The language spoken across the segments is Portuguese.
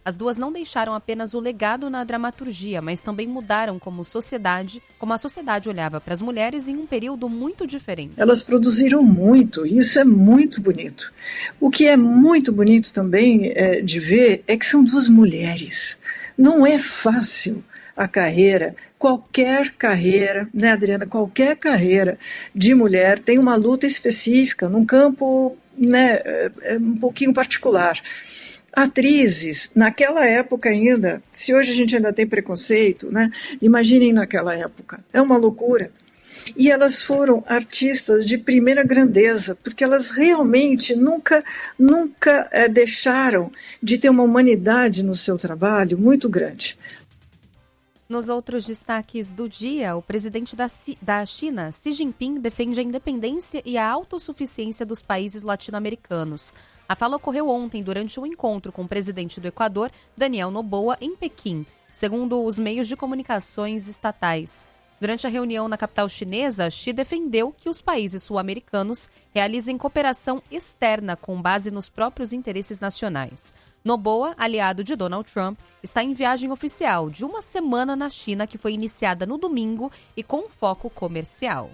As duas não deixaram apenas o legado na dramaturgia, mas também mudaram como a sociedade olhava para as mulheres em um período muito diferente. Elas produziram muito, e isso é muito bonito. O que é muito bonito também de ver é que são duas mulheres. Não é fácil a carreira, qualquer carreira, né, Adriana? Qualquer carreira de mulher tem uma luta específica, num campo, né, um pouquinho particular. Atrizes, naquela época ainda, se hoje a gente ainda tem preconceito, né, imaginem naquela época, é uma loucura. E elas foram artistas de primeira grandeza, porque elas realmente nunca deixaram de ter uma humanidade no seu trabalho muito grande. Nos outros destaques do dia, o presidente da China, Xi Jinping, defende a independência e a autossuficiência dos países latino-americanos. A fala ocorreu ontem durante um encontro com o presidente do Equador, Daniel Noboa, em Pequim, segundo os meios de comunicações estatais. Durante a reunião na capital chinesa, Xi defendeu que os países sul-americanos realizem cooperação externa com base nos próprios interesses nacionais. Noboa, aliado de Donald Trump, está em viagem oficial de uma semana na China, que foi iniciada no domingo e com foco comercial.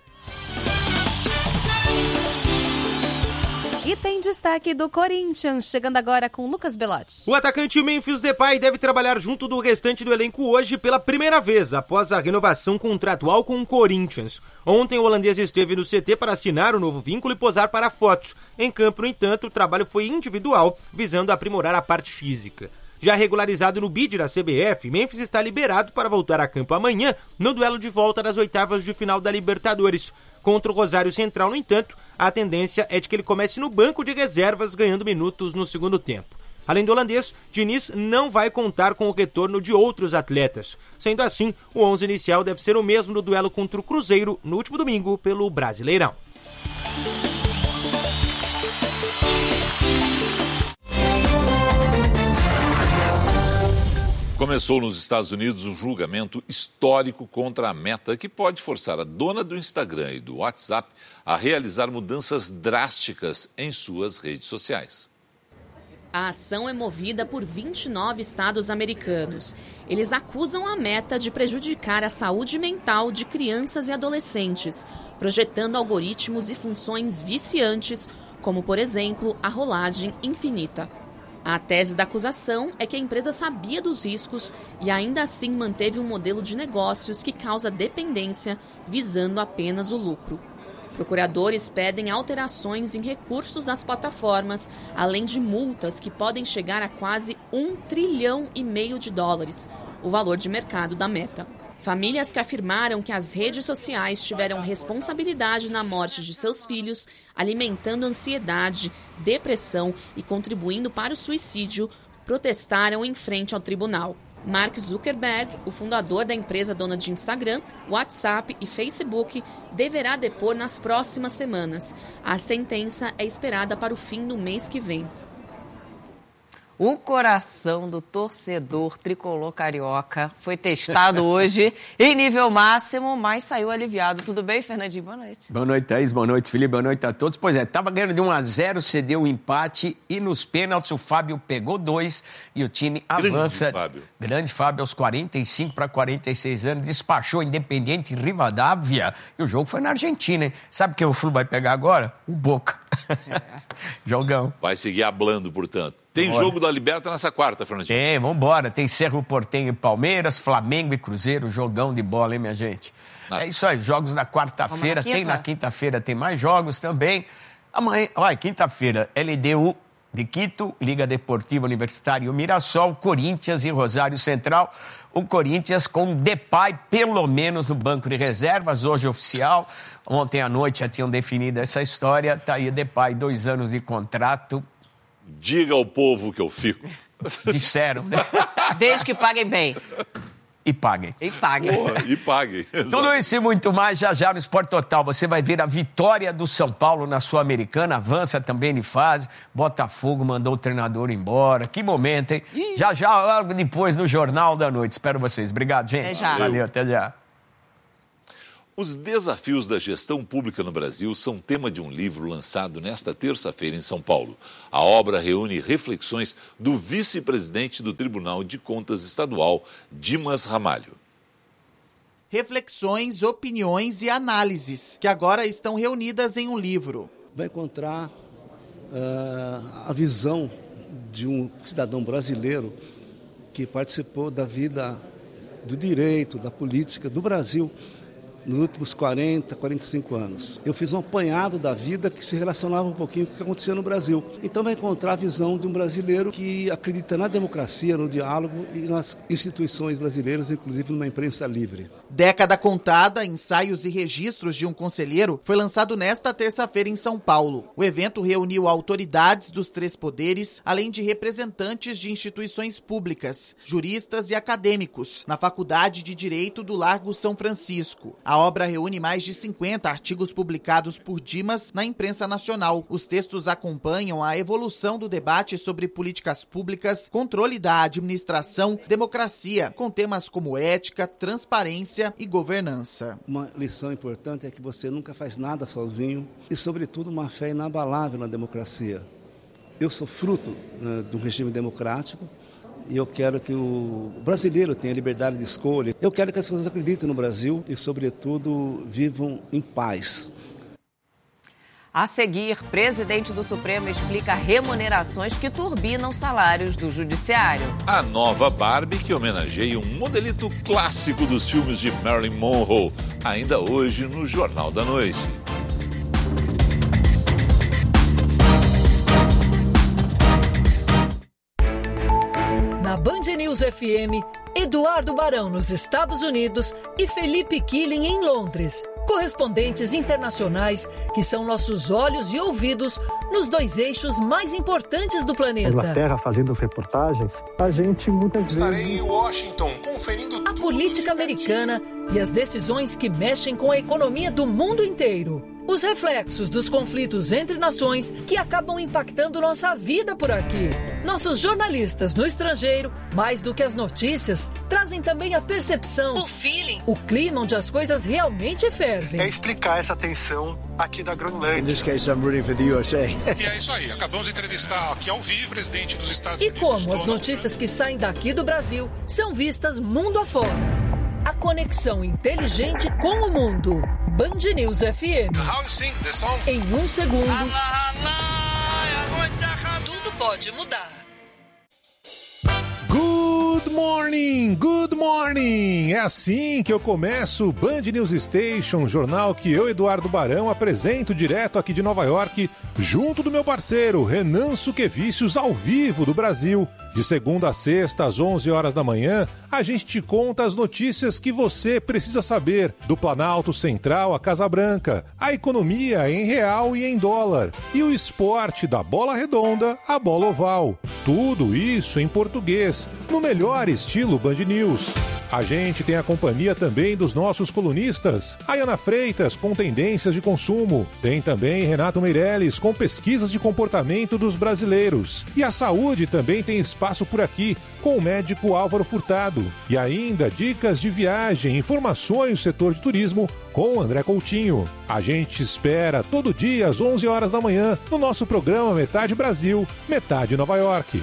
E tem destaque do Corinthians, chegando agora com Lucas Belotti. O atacante Memphis Depay deve trabalhar junto do restante do elenco hoje pela primeira vez, após a renovação contratual com o Corinthians. Ontem o holandês esteve no CT para assinar o novo vínculo e posar para fotos. Em campo, no entanto, o trabalho foi individual, visando aprimorar a parte física. Já regularizado no bid da CBF, Memphis está liberado para voltar a campo amanhã no duelo de volta das oitavas de final da Libertadores. Contra o Rosário Central, no entanto, a tendência é de que ele comece no banco de reservas, ganhando minutos no segundo tempo. Além do holandês, Diniz não vai contar com o retorno de outros atletas. Sendo assim, o 11 inicial deve ser o mesmo no duelo contra o Cruzeiro no último domingo pelo Brasileirão. Começou nos Estados Unidos um julgamento histórico contra a Meta, que pode forçar a dona do Instagram e do WhatsApp a realizar mudanças drásticas em suas redes sociais. A ação é movida por 29 estados americanos. Eles acusam a Meta de prejudicar a saúde mental de crianças e adolescentes, projetando algoritmos e funções viciantes, como, por exemplo, a rolagem infinita. A tese da acusação é que a empresa sabia dos riscos e ainda assim manteve um modelo de negócios que causa dependência, visando apenas o lucro. Procuradores pedem alterações em recursos das plataformas, além de multas que podem chegar a quase US$1,5 trilhão, o valor de mercado da Meta. Famílias que afirmaram que as redes sociais tiveram responsabilidade na morte de seus filhos, alimentando ansiedade, depressão e contribuindo para o suicídio, protestaram em frente ao tribunal. Mark Zuckerberg, o fundador da empresa dona de Instagram, WhatsApp e Facebook, deverá depor nas próximas semanas. A sentença é esperada para o fim do mês que vem. O coração do torcedor tricolor carioca foi testado hoje em nível máximo, mas saiu aliviado. Tudo bem, Fernandinho? Boa noite. Boa noite, Thaís. Boa noite, Felipe. Boa noite a todos. Pois é, estava ganhando de 1-0, cedeu o empate e nos pênaltis o Fábio pegou 2 e o time avança. Grande Fábio, aos 45 para 46 anos, despachou Independiente Rivadavia e o jogo foi na Argentina, hein? Sabe quem o Flu vai pegar agora? O Boca. Jogão. Vai seguir hablando, portanto. Tem jogo da Liberta nessa quarta, Fernandinho? Tem, vambora. Tem Cerro Porteño e Palmeiras, Flamengo e Cruzeiro, jogão de bola, hein, minha gente? É isso aí, jogos da quarta-feira, tem na quinta-feira, tem mais jogos também. Amanhã, quinta-feira, LDU de Quito, Liga Deportiva Universitária e Mirassol, Corinthians e Rosário Central. O Corinthians com Depay, pelo menos, no banco de reservas, hoje oficial. Ontem à noite já tinham definido essa história. Tá aí Depay, 2 anos de contrato. Diga ao povo que eu fico. Disseram, né? Desde que paguem bem. E paguem. E paguem. Porra, e paguem. Tudo isso e muito mais já no Esporte Total. Você vai ver a vitória do São Paulo na Sul-Americana. Avança também de fase. Botafogo mandou o treinador embora. Que momento, hein? Já, logo depois do Jornal da Noite. Espero vocês. Obrigado, gente. Até já. Valeu, até já. Os desafios da gestão pública no Brasil são tema de um livro lançado nesta terça-feira em São Paulo. A obra reúne reflexões do vice-presidente do Tribunal de Contas Estadual, Dimas Ramalho. Reflexões, opiniões e análises, que agora estão reunidas em um livro. Vai encontrar a visão de um cidadão brasileiro que participou da vida do direito, da política do Brasil nos últimos 40, 45 anos. Eu fiz um apanhado da vida que se relacionava um pouquinho com o que acontecia no Brasil. Então vai encontrar a visão de um brasileiro que acredita na democracia, no diálogo e nas instituições brasileiras, inclusive numa imprensa livre. Década Contada, ensaios e registros de um conselheiro, foi lançado nesta terça-feira em São Paulo. O evento reuniu autoridades dos 3 poderes, além de representantes de instituições públicas, juristas e acadêmicos, na Faculdade de Direito do Largo São Francisco. A obra reúne mais de 50 artigos publicados por Dimas na imprensa nacional. Os textos acompanham a evolução do debate sobre políticas públicas, controle da administração, democracia, com temas como ética, transparência e governança. Uma lição importante é que você nunca faz nada sozinho e, sobretudo, uma fé inabalável na democracia. Eu sou fruto de um regime democrático. E eu quero que o brasileiro tenha liberdade de escolha. Eu quero que as pessoas acreditem no Brasil e, sobretudo, vivam em paz. A seguir, presidente do Supremo explica remunerações que turbinam salários do judiciário. A nova Barbie que homenageia um modelito clássico dos filmes de Marilyn Monroe, ainda hoje no Jornal da Noite. Na Band News FM, Eduardo Barão nos Estados Unidos e Felipe Killing em Londres. Correspondentes internacionais que são nossos olhos e ouvidos nos 2 eixos mais importantes do planeta. Na Inglaterra, fazendo as reportagens, a gente muitas vezes... Estarei em Washington, conferindo a política americana e as decisões que mexem com a economia do mundo inteiro. Os reflexos dos conflitos entre nações que acabam impactando nossa vida por aqui. Nossos jornalistas no estrangeiro, mais do que as notícias, trazem também a percepção, o feeling, o clima onde as coisas realmente fervem. É explicar essa tensão aqui da Groenlândia. In this case, I'm rooting for the USA. E é isso aí, acabamos de entrevistar aqui ao vivo o presidente dos Estados Unidos. E como as notícias que saem daqui do Brasil são vistas mundo afora. A conexão inteligente com o mundo. Band News FM. How you sing the song? Em 1 segundo. Tudo pode mudar. Good morning, good morning! É assim que eu começo o Band News Station, jornal que eu, Eduardo Barão, apresento direto aqui de Nova York, junto do meu parceiro Renan Suquevicius, ao vivo do Brasil. De segunda a sexta, às 11 horas da manhã, a gente te conta as notícias que você precisa saber do Planalto Central à Casa Branca, a economia em real e em dólar, e o esporte da bola redonda à bola oval. Tudo isso em português, no melhor estilo Band News. A gente tem a companhia também dos nossos colunistas, Ayana Freitas com tendências de consumo, tem também Renato Meirelles com pesquisas de comportamento dos brasileiros. E a saúde também tem espaço por aqui, com o médico Álvaro Furtado. E ainda dicas de viagem, informações do setor de turismo com o André Coutinho. A gente espera todo dia às 11 horas da manhã no nosso programa Metade Brasil, Metade Nova York.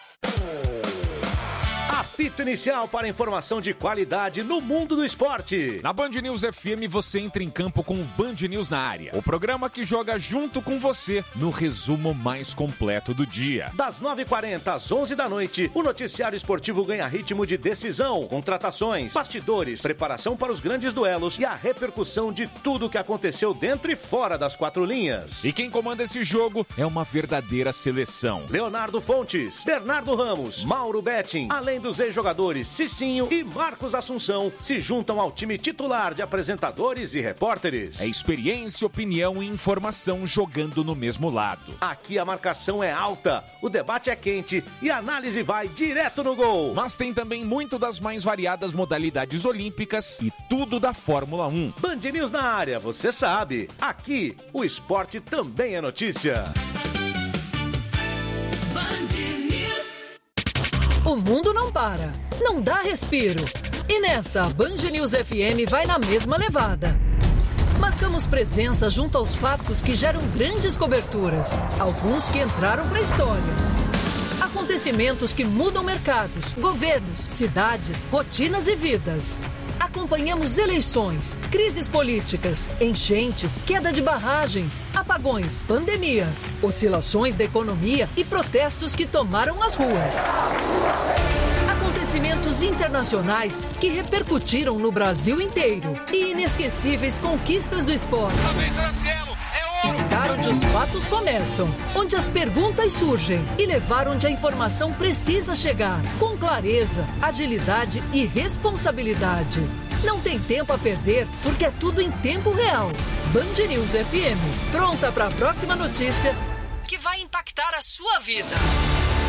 Apito inicial para informação de qualidade no mundo do esporte. Na Band News FM você entra em campo com o Band News na área. O programa que joga junto com você no resumo mais completo do dia. Das 9h40 às 11 da noite, o noticiário esportivo ganha ritmo de decisão, contratações, bastidores, preparação para os grandes duelos e a repercussão de tudo o que aconteceu dentro e fora das 4 linhas. E quem comanda esse jogo é uma verdadeira seleção. Leonardo Fontes, Bernardo Ramos, Mauro Betting, além dos ex-jogadores Cicinho e Marcos Assunção, se juntam ao time titular de apresentadores e repórteres. É experiência, opinião e informação jogando no mesmo lado. Aqui a marcação é alta, o debate é quente e a análise vai direto no gol. Mas tem também muito das mais variadas modalidades olímpicas e tudo da Fórmula 1. Band News na área, você sabe. Aqui, o esporte também é notícia. O mundo não para, não dá respiro. E nessa, a Band News FM vai na mesma levada. Marcamos presença junto aos fatos que geram grandes coberturas, alguns que entraram para a história. Acontecimentos que mudam mercados, governos, cidades, rotinas e vidas. Acompanhamos eleições, crises políticas, enchentes, queda de barragens, apagões, pandemias, oscilações da economia e protestos que tomaram as ruas. Acontecimentos internacionais que repercutiram no Brasil inteiro e inesquecíveis conquistas do esporte. Estar onde os fatos começam, onde as perguntas surgem e levar onde a informação precisa chegar, com clareza, agilidade e responsabilidade. Não tem tempo a perder, porque é tudo em tempo real. Band News FM, pronta para a próxima notícia que vai impactar a sua vida.